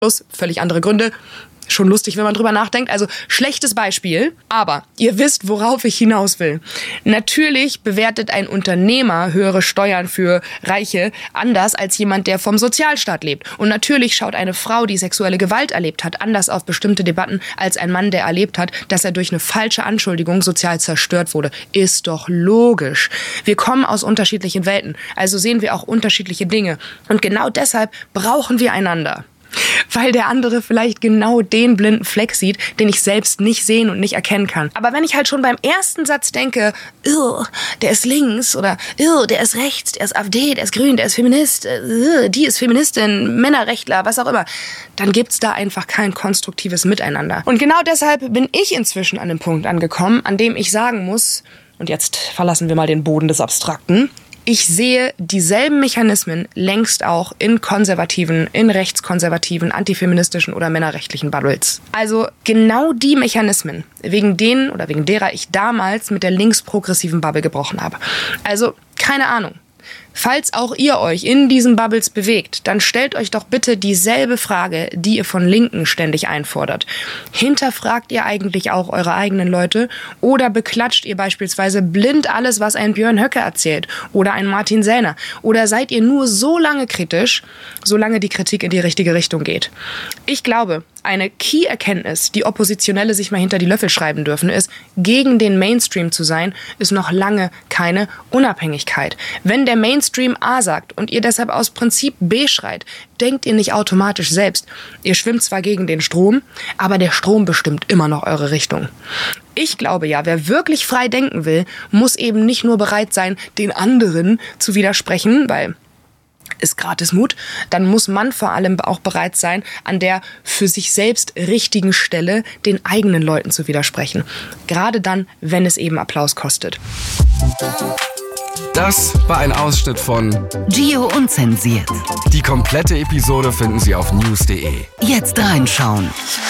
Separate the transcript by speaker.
Speaker 1: völlig andere Gründe. Schon lustig, wenn man drüber nachdenkt. Also schlechtes Beispiel, aber ihr wisst, worauf ich hinaus will. Natürlich bewertet ein Unternehmer höhere Steuern für Reiche anders als jemand, der vom Sozialstaat lebt. Und natürlich schaut eine Frau, die sexuelle Gewalt erlebt hat, anders auf bestimmte Debatten als ein Mann, der erlebt hat, dass er durch eine falsche Anschuldigung sozial zerstört wurde. Ist doch logisch. Wir kommen aus unterschiedlichen Welten, also sehen wir auch unterschiedliche Dinge. Und genau deshalb brauchen wir einander. Weil der andere vielleicht genau den blinden Fleck sieht, den ich selbst nicht sehen und nicht erkennen kann. Aber wenn ich halt schon beim ersten Satz denke, der ist links oder der ist rechts, der ist AfD, der ist grün, der ist Feminist, die ist Feministin, Männerrechtler, was auch immer, dann gibt's da einfach kein konstruktives Miteinander. Und genau deshalb bin ich inzwischen an dem Punkt angekommen, an dem ich sagen muss, und jetzt verlassen wir mal den Boden des Abstrakten, ich sehe dieselben Mechanismen längst auch in konservativen, in rechtskonservativen, antifeministischen oder männerrechtlichen Bubbles. Also genau die Mechanismen, wegen denen oder wegen derer ich damals mit der linksprogressiven Bubble gebrochen habe. Also keine Ahnung. Falls auch ihr euch in diesen Bubbles bewegt, dann stellt euch doch bitte dieselbe Frage, die ihr von Linken ständig einfordert. Hinterfragt ihr eigentlich auch eure eigenen Leute oder beklatscht ihr beispielsweise blind alles, was ein Björn Höcke erzählt oder ein Martin Sellner? Oder seid ihr nur so lange kritisch, solange die Kritik in die richtige Richtung geht? Ich glaube, eine Key-Erkenntnis, die Oppositionelle sich mal hinter die Löffel schreiben dürfen, ist, gegen den Mainstream zu sein, ist noch lange keine Unabhängigkeit. Wenn der Mainstream A sagt und ihr deshalb aus Prinzip B schreit, denkt ihr nicht automatisch selbst. Ihr schwimmt zwar gegen den Strom, aber der Strom bestimmt immer noch eure Richtung. Ich glaube ja, wer wirklich frei denken will, muss eben nicht nur bereit sein, den anderen zu widersprechen, weil ist gratis Mut, dann muss man vor allem auch bereit sein, an der für sich selbst richtigen Stelle den eigenen Leuten zu widersprechen. Gerade dann, wenn es eben Applaus kostet.
Speaker 2: Das war ein Ausschnitt von
Speaker 3: Gio Unzensiert.
Speaker 2: Die komplette Episode finden Sie auf news.de.
Speaker 3: Jetzt reinschauen.